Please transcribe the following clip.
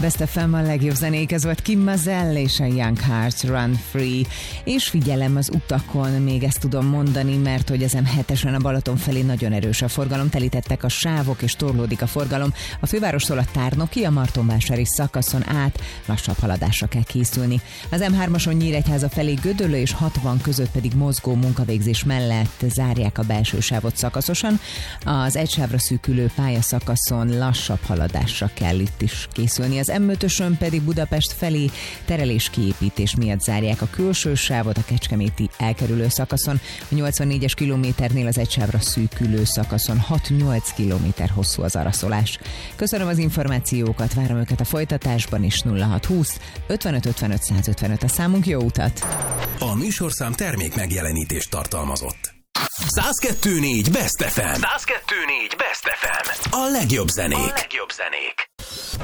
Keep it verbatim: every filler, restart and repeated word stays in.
Best ef em, a legjobb zenék, ez volt Kim Mazelle és a Young Hearts Run Free. És figyelem az utakon, még ezt tudom mondani, mert hogy az em hetesen a Balaton felé nagyon erős a forgalom, telítettek a sávok és torlódik a forgalom. A fővárostól a Tárnoki, a Martonvásári szakaszon át lassabb haladásra kell készülni. Az em hármason Nyíregyháza felé Gödöllő és hatvan között pedig mozgó munkavégzés mellett zárják a belső sávot szakaszosan. Az egysávra szűkülő pályaszakaszon lassabb haladásra kell itt is készülni. Az em ötösön pedig Budapest felé tereléskiépítés miatt zárják a külső sávot a kecskeméti elkerülő szakaszon. A nyolcvannégyes kilométernél az egysávra szűkülő szakaszon hat-nyolc kilométer hosszú az araszolás. Köszönöm az információkat, várom őket a folytatásban is. Nulla hat húsz ötvenöt ötvenöt százötvenöt a számunk, jó utat! A műsorszám termék megjelenítést tartalmazott. száz kettő négy Best ef em. száz kettő négy Best ef em. A legjobb zenék. A legjobb zenék.